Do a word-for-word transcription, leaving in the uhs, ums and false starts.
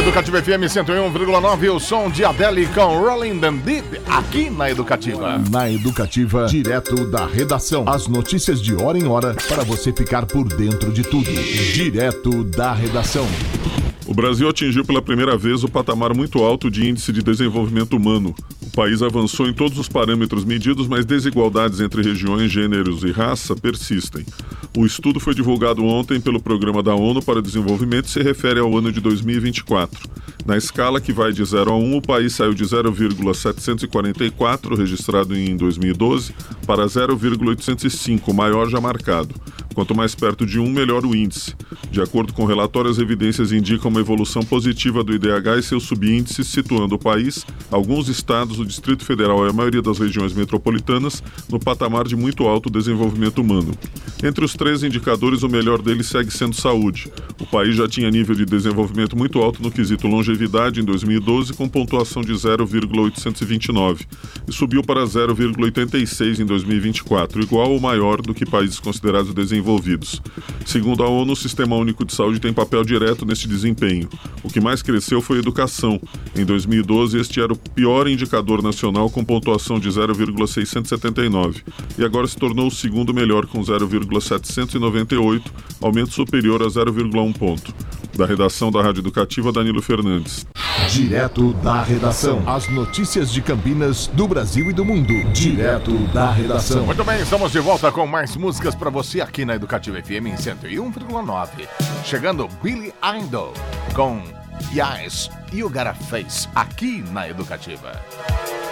Educativa F M cento e um vírgula nove, o som de Adele com Rolling the Deep, aqui na Educativa. Na Educativa, direto da redação. As notícias de hora em hora para você ficar por dentro de tudo. Direto da redação. O Brasil atingiu pela primeira vez o patamar muito alto de índice de desenvolvimento humano. O país avançou em todos os parâmetros medidos, mas desigualdades entre regiões, gêneros e raça persistem. O estudo foi divulgado ontem pelo Programa da ONU para o Desenvolvimento e se refere ao ano de dois mil e vinte e quatro. Na escala que vai de zero a um, o país saiu de zero vírgula setecentos e quarenta e quatro, registrado em dois mil e doze, para zero vírgula oitocentos e cinco, o maior já marcado. Quanto mais perto de um, melhor o índice. De acordo com o relatório, as evidências indicam uma evolução positiva do I D H e seus subíndices, situando o país, alguns estados, o Distrito Federal e a maioria das regiões metropolitanas, no patamar de muito alto desenvolvimento humano. Entre os três indicadores, o melhor deles segue sendo saúde. O país já tinha nível de desenvolvimento muito alto no quesito longevidade em dois mil e doze, com pontuação de zero vírgula oitocentos e vinte e nove, e subiu para zero vírgula oitenta e seis em dois mil e vinte e quatro, igual ou maior do que países considerados desenvolvidos. Segundo a ONU, o Sistema Único de Saúde tem papel direto neste desempenho. O que mais cresceu foi a educação. Em dois mil e doze, este era o pior indicador nacional, com pontuação de zero vírgula seiscentos e setenta e nove, e agora se tornou o segundo melhor, com zero vírgula setecentos e noventa e oito, aumento superior a zero vírgula um ponto. Da redação da Rádio Educativa, Danilo Fernandes. Direto da redação. As notícias de Campinas, do Brasil e do mundo. Direto da redação. Muito bem, estamos de volta com mais músicas para você aqui na Educativa F M em cento e um vírgula nove. Chegando Billy Idol com Yes, You Got a Face, aqui na Educativa.